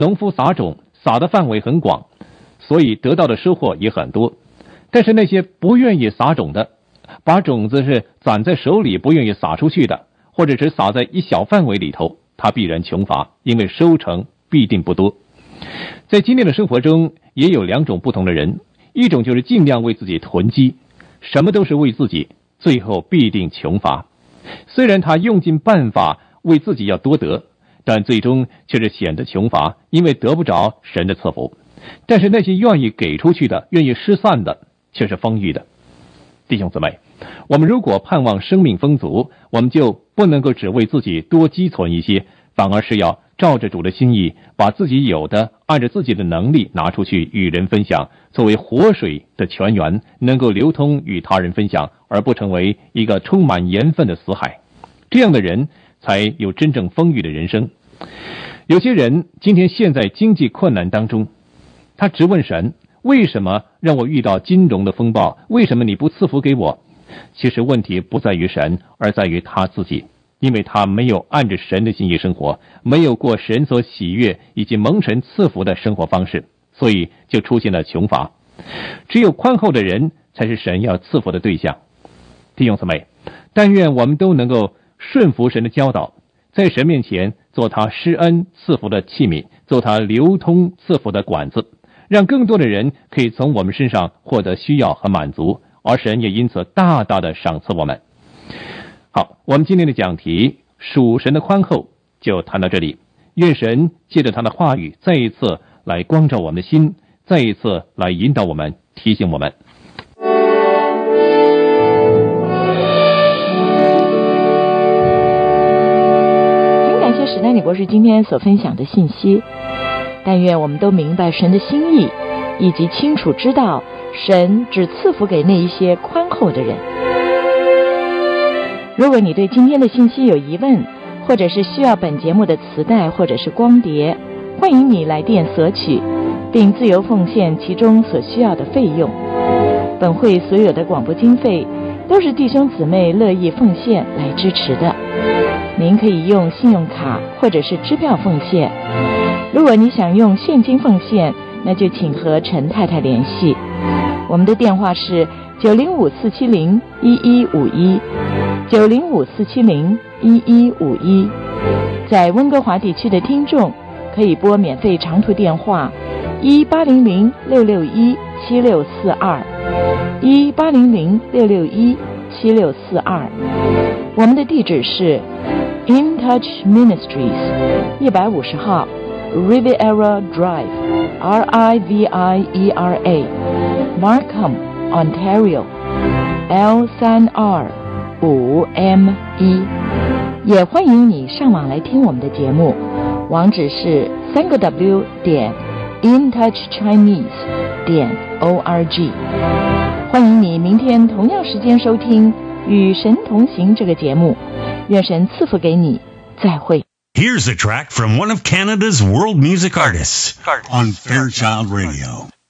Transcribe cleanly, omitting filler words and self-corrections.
农夫撒种，撒的范围很广，所以得到的收获也很多。但是那些不愿意撒种的，把种子是攒在手里不愿意撒出去的，或者只撒在一小范围里头，他必然穷乏，因为收成必定不多。在今天的生活中也有两种不同的人，一种就是尽量为自己囤积，什么都是为自己，最后必定穷乏。虽然他用尽办法为自己要多得，但最终却是显得穷乏，因为得不着神的赐福。但是那些愿意给出去的，愿意施散的，却是丰裕的。弟兄姊妹，我们如果盼望生命丰足，我们就不能够只为自己多积存一些，反而是要照着主的心意，把自己有的按着自己的能力拿出去与人分享，作为活水的泉源，能够流通与他人分享，而不成为一个充满盐分的死海。这样的人才有真正丰裕的人生。有些人今天陷在经济困难当中，他直问神，为什么让我遇到金融的风暴？为什么你不赐福给我？其实问题不在于神，而在于他自己，因为他没有按着神的心意生活，没有过神所喜悦以及蒙神赐福的生活方式，所以就出现了穷乏。只有宽厚的人才是神要赐福的对象。弟兄姊妹，但愿我们都能够顺服神的教导，在神面前做他施恩赐福的器皿，做他流通赐福的管子，让更多的人可以从我们身上获得需要和满足，而神也因此大大的赏赐我们。好，我们今天的讲题属神的宽厚就谈到这里。愿神借着他的话语再一次来光照我们的心，再一次来引导我们，提醒我们。 很感谢史丹利博士今天所分享的信息，但愿我们都明白神的心意，以及清楚知道神只赐福给那一些宽厚的人。如果你对今天的信息有疑问，或者是需要本节目的磁带或者是光碟，欢迎你来电索取，并自由奉献其中所需要的费用。本会所有的广播经费都是弟兄姊妹乐意奉献来支持的。您可以用信用卡或者是支票奉献。如果你想用现金奉献，那就请和陈太太联系。我们的电话是905-470-1151，905-470-1151。在温哥华地区的听众可以拨免费长途电话1800-661-7642，1800-661-7642。我们的地址是 In Touch Ministries 150号 Riviera Drive Riviera Markham Ontario L3R5M1。也欢迎你上网来听我们的节目，网址是3w.intouchchinese.org。欢迎你明天同样时间收听与神同行这个节目，愿神赐福给你，再会。 Here's a track from one of Canada's world music artists on Fairchild Radio.